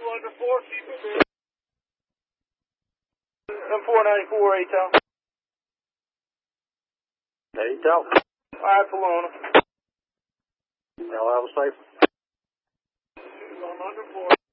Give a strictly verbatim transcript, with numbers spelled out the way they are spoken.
under four, keep it there. M four ninety-four, A Town. A Town. Alright, Kelowna. Y'all have a safe. I'm under four.